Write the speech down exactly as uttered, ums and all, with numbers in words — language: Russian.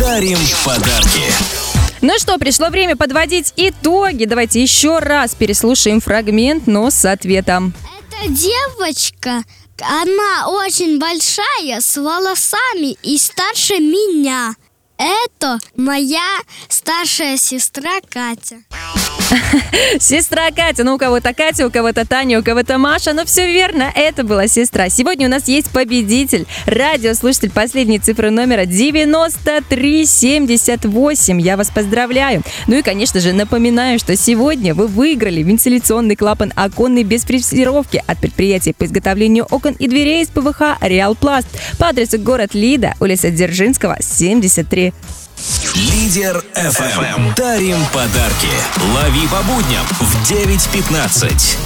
дарим подарки. Ну что, пришло время подводить итоги. Давайте еще раз переслушаем фрагмент, но с ответом. Эта девочка, она очень большая, с волосами и старше меня. Это моя старшая сестра Катя. Сестра Катя. Ну, у кого-то Катя, у кого-то Таня, у кого-то Маша. Но все верно, это была сестра. Сегодня у нас есть победитель. Радиослушатель последней цифры номера девяносто три семьдесят восемь. Я вас поздравляю. Ну и, конечно же, напоминаю, что сегодня вы выиграли вентиляционный клапан оконный без фрезеровки от предприятия по изготовлению окон и дверей из ПВХ «Реалпласт» по адресу город Лида, улица Дзержинского, семьдесят три. Лидер эф эм. Дарим подарки. Лови по будням в девять пятнадцать.